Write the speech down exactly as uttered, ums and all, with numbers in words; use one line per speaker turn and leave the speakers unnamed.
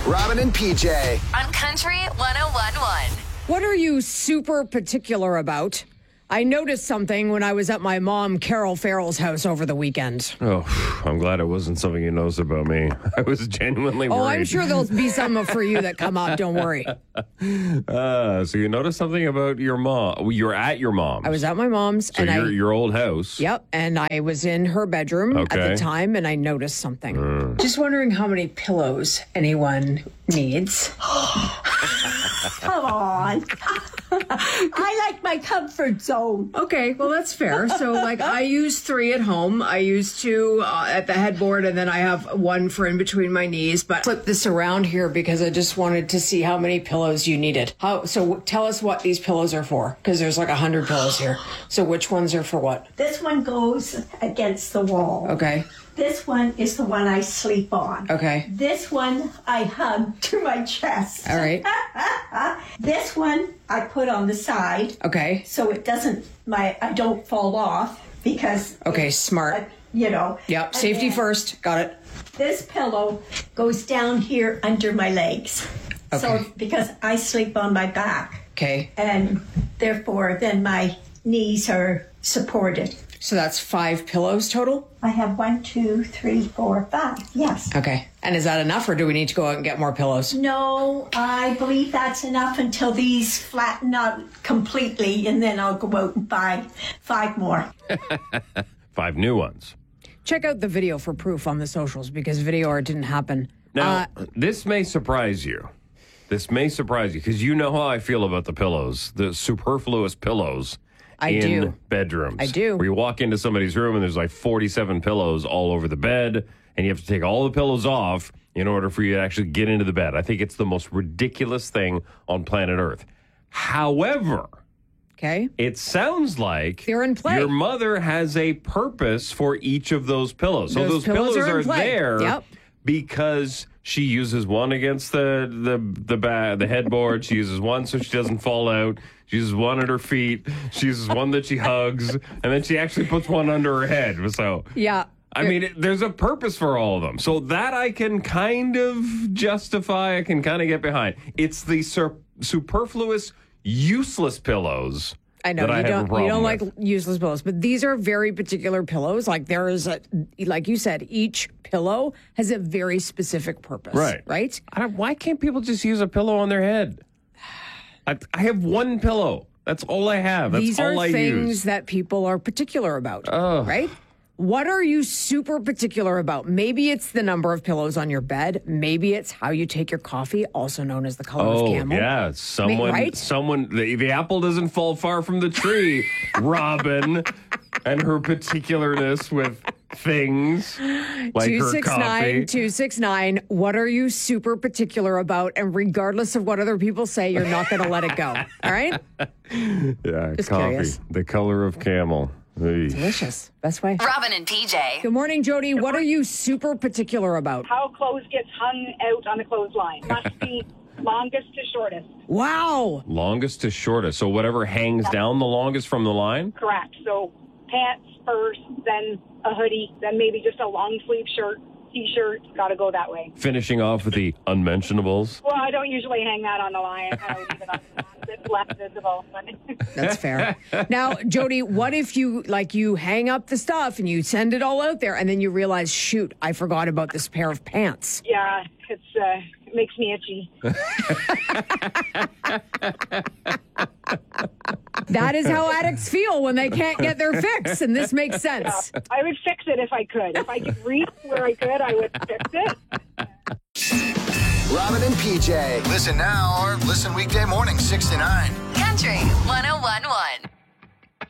Robin and P J.
On Country one oh one point one.
What are you super particular about? I noticed something when I was at my mom, Carol Farrell's house over the weekend.
Oh, I'm glad it wasn't something you noticed about me. I was genuinely worried.
Oh, I'm sure there'll be some for you that come up. Don't worry.
Uh, so you noticed something about your mom. You were at your mom's.
I was at my mom's.
So
and
your,
I,
your old house.
Yep. And I was in her bedroom
Okay.
at the time, and I noticed something.
Mm.
Just wondering how many pillows anyone needs.
Come on. I like my comfort zone.
Okay, well, that's fair. So, like, I use three at home. I use two uh, at the headboard, and then I have one for in between my knees. But flip this around here because I just wanted to see how many pillows you needed. How? So, w- tell us what these pillows are for, because there's like a hundred pillows here. So, which ones are for what?
This one goes against the wall.
Okay.
This one is the one I sleep on.
Okay.
This one I hug to my chest.
All right.
This one I put on the side.
Okay.
So it doesn't, my I don't fall off because.
Okay, smart.
uh, you know.
Yep,
And
safety
then
first. Got it.
This pillow goes down here under my legs.
Okay.
So because I sleep on my back.
Okay.
And therefore then my knees are supported.
So that's five pillows total?
I have one, two, three, four, five. Yes.
Okay. And is that enough, or do we need to go out and get more pillows?
No, I believe that's enough until these flatten out completely, and then I'll go out and buy five more.
Five new ones.
Check out the video for proof on the socials, because video art didn't happen.
Now,
Uh,
this may surprise you. This may surprise you because you know how I feel about the pillows, the superfluous pillows.
I
in
do.
bedrooms.
I do.
Where you walk into somebody's room and there's like forty-seven pillows all over the bed, and you have to take all the pillows off in order for you to actually get into the bed. I think it's the most ridiculous thing on planet Earth. However,
okay.
it sounds like
They're in play.
your mother has a purpose for each of those pillows. So
Those
those,
pillows
pillows
are
are,
in play.
there
Yep.
because she uses one against the the the ba- the headboard. She uses one so she doesn't fall out. She uses one at her feet. She uses one that she hugs, and then she actually puts one under her head. So
Yeah.
I mean, it, there's a purpose for all of them. So that I can kind of justify. I can kind of get behind. It's the sur- superfluous, useless pillows.
I know
that I
you
have a
don't you
problem
don't like
with.
useless pillows, but these are very particular pillows. Like there is a, like you said, each pillow has a very specific purpose.
Right.
Right.
I don't, why can't people just use a pillow on their head? I, I have one pillow. That's all I have. That's
These
all
are
I
things
use.
that people are particular about.
Ugh.
Right. What are you super particular about? Maybe it's the number of pillows on your bed. Maybe it's how you take your coffee, also known as the color of
Oh,
camel.
yeah. Someone,
right?
someone, the, the apple doesn't fall far from the tree, Robin, and her particularness with things like
two
her
six
coffee.
nine two six nine. What are you super particular about? And regardless of what other people say, you're not going to let it go. All right?
Yeah,
Just
coffee.
curious.
The color of camel. Eesh.
Delicious. Best way.
Robin and P J.
Good morning, Jody. What are you super particular about?
How clothes gets hung out on a clothesline. Must be longest to shortest.
Wow.
Longest to shortest. So whatever hangs down the longest from the line?
Correct. So pants first, then a hoodie, then maybe just a long sleeve shirt, t-shirt. Got to go that way.
Finishing off with the unmentionables.
Well, I don't usually hang that on the line. I leave it on it's less visible.
That's fair. Now, Jody, what if you like you hang up the stuff and you send it all out there and then you realize, shoot, I forgot about this pair of pants.
Yeah, it's uh, it makes me itchy.
That is how addicts feel when they can't get their fix, and this makes sense.
I would fix it if I could. If I could reach where I could, I would fix it.
Robin and P J. Listen now or listen weekday morning, six to nine.
Country one oh one point one.